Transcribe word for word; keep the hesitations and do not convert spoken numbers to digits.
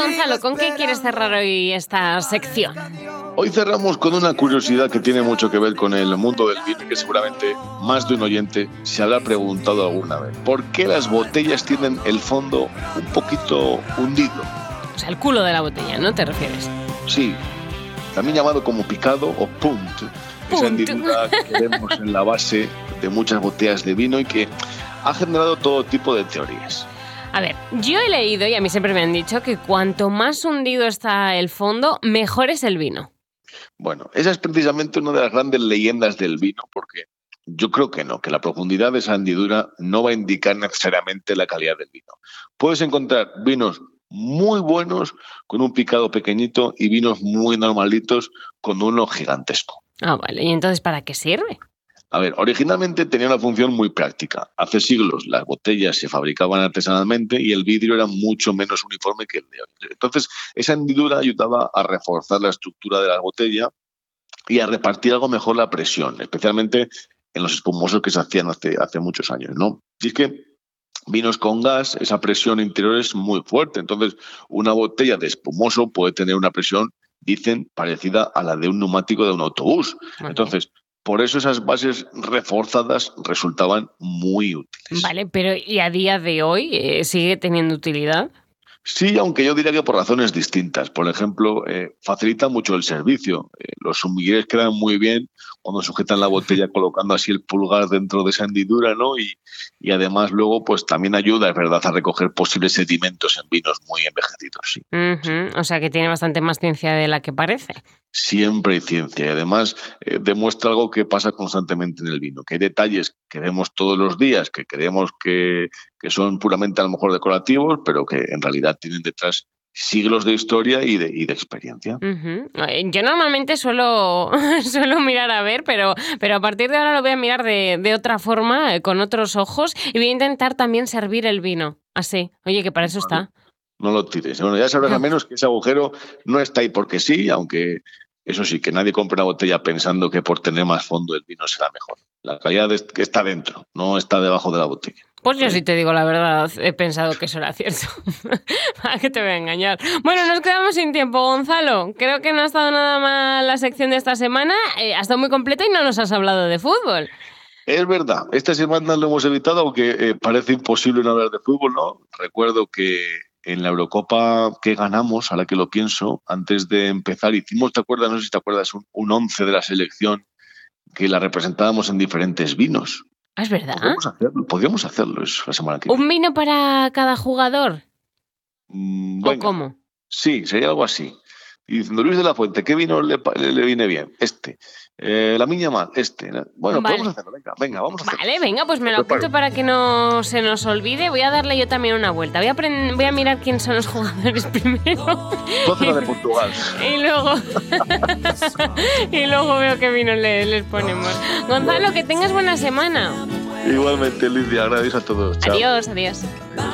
Gonzalo, ¿con qué quieres cerrar hoy esta sección? Hoy cerramos con una curiosidad que tiene mucho que ver con el mundo del vino y que seguramente más de un oyente se habrá preguntado alguna vez. ¿Por qué las botellas tienen el fondo un poquito hundido? O sea, el culo de la botella, ¿no te refieres? Sí, también llamado como picado o punt. Esa hendidura que vemos en la base de muchas botellas de vino y que ha generado todo tipo de teorías. A ver, yo he leído y a mí siempre me han dicho que cuanto más hundido está el fondo, mejor es el vino. Bueno, esa es precisamente una de las grandes leyendas del vino, porque yo creo que no, que la profundidad de esa hendidura no va a indicar necesariamente la calidad del vino. Puedes encontrar vinos muy buenos con un picado pequeñito y vinos muy normalitos con uno gigantesco. Ah, vale. ¿Y entonces para qué sirve? A ver, originalmente tenía una función muy práctica. Hace siglos las botellas se fabricaban artesanalmente y el vidrio era mucho menos uniforme que el de hoy. Entonces, esa hendidura ayudaba a reforzar la estructura de la botella y a repartir algo mejor la presión, especialmente en los espumosos que se hacían hace, hace muchos años, ¿no? Y es que vinos con gas, esa presión interior es muy fuerte. Entonces, una botella de espumoso puede tener una presión, dicen, parecida a la de un neumático de un autobús. Okay. Entonces, por eso esas bases reforzadas resultaban muy útiles. Vale, pero ¿y a día de hoy eh, sigue teniendo utilidad? Sí, aunque yo diría que por razones distintas. Por ejemplo, eh, facilita mucho el servicio. Eh, los sumilleres quedan muy bien cuando sujetan la botella colocando así el pulgar dentro de esa hendidura, ¿no? Y, y además luego pues también ayuda, es verdad, a recoger posibles sedimentos en vinos muy envejecidos. Sí. Uh-huh. O sea que tiene bastante más ciencia de la que parece. Siempre hay ciencia y además eh, demuestra algo que pasa constantemente en el vino, que hay detalles que vemos todos los días, que creemos que, que son puramente a lo mejor decorativos, pero que en realidad tienen detrás siglos de historia y de, y de experiencia. Uh-huh. Yo normalmente suelo, suelo mirar a ver, pero, pero a partir de ahora lo voy a mirar de, de otra forma, con otros ojos, y voy a intentar también servir el vino. Así, oye, que para eso Vale. está. No lo tires. Bueno, ya sabrás al menos que ese agujero no está ahí porque sí, aunque eso sí, que nadie compre una botella pensando que por tener más fondo el vino será mejor. La calidad es que está dentro, no está debajo de la botella. Pues yo sí te digo la verdad, he pensado que eso era cierto. ¿Para qué te voy a engañar? Bueno, nos quedamos sin tiempo, Gonzalo. Creo que no ha estado nada mal la sección de esta semana. Eh, ha estado muy completa y no nos has hablado de fútbol. Es verdad, esta semana lo hemos evitado, aunque eh, parece imposible no hablar de fútbol, ¿no? Recuerdo que en la Eurocopa que ganamos, ahora que lo pienso, antes de empezar, hicimos, ¿te acuerdas? No sé si te acuerdas, un, un once de la selección que la representábamos en diferentes vinos. ¿Es verdad? Podríamos hacerlo, podríamos hacerlo eso la semana que viene. viene. ¿Un vino para cada jugador? Mm, ¿O cómo? Sí, sería algo así. Y diciendo, Luis de la Fuente, ¿qué vino le, le, le viene bien? Este. Eh, la Miña Mal, este. Bueno, vale. Podemos hacerlo, venga, venga, vamos a hacerlo. Vale, venga, pues me lo apunto para que no se nos olvide. Voy a darle yo también una vuelta. Voy a, aprend- voy a mirar quién son los jugadores primero. Entonces la de Portugal. Y luego, y luego veo qué vino le, les ponemos. Gonzalo, que tengas buena semana. Igualmente, Lidia, gracias a todos. Chao. Adiós, adiós.